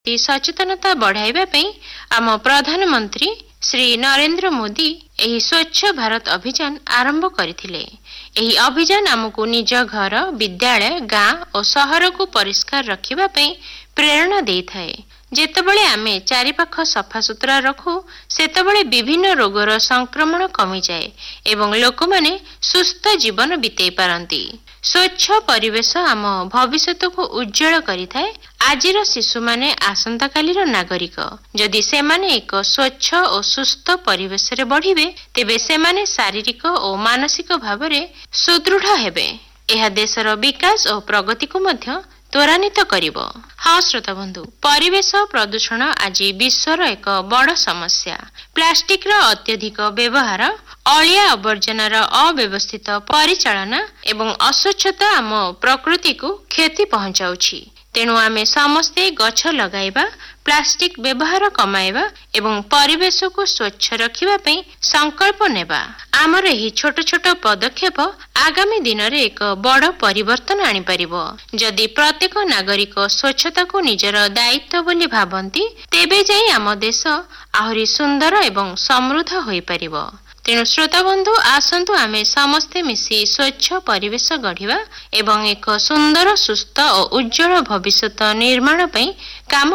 सचेतनता बढ़ाइबा पई आम प्रधानमंत्री श्री नरेंद्र मोदी एही स्वच्छ भारत अभियान आरंभ करथिले। एही अभियान आमको निज घर, विद्यालय, गाँ और सहर को परिष्कार रखिबा पई प्रेरणा देइथाए। जेतेबेले आमे चारिपाख सफासुतरा रखु सेतेबेले विभिन्न रोगर संक्रमण कमी जाए एवं लोक माने सुस्थ जीवन बिताई पारंती। स्वच्छ परिवेश आम भविष्य को उज्जवल करिथाए। आजिर शिशु माने आसंता कालीर नागरिक। जदि से माने एक स्वच्छ और सुस्थ परिवेश रे बढ़िबे तेबे से माने शारीरिक और मानसिक भाव रे सुदृढ़ हेबे। एहा देशर विकास और प्रगति को मध्य त्वरान्वित करिबो। हाँ श्रोता बंधु, परिवेश प्रदूषण आज विश्वर एक बड़ समस्या। प्लास्टिक रो अत्यधिक व्यवहार, अलिया आवर्जनार अव्यवस्थित परिचालना एवं अस्वच्छता आम प्रकृति को क्षति पहुंचाउछि। तेणु आमे समस्ते गछ लगाइबा, प्लास्टिक व्यवहार कमाइबा एवं परिवेश को स्वच्छ रखिबा पई संकल्प नेबा। आमर एही छोट छोट पदक्षेप आगामी दिन रे एक बड़ परिवर्तन आनी परिबो। जदि प्रत्येक नागरिक स्वच्छता को निजर दायित्व बोली भाबंती तेबे जाई आम देश आहुरी सुंदर एवं समृद्ध होई परिबो। तेणु श्रोता बंधु, आसंतु आमे समस्ते मिसी स्वच्छ परिवेश गढ़िबा एवं एक सुंदर, सुस्थ और उज्जवल भविष्य निर्माण पई काम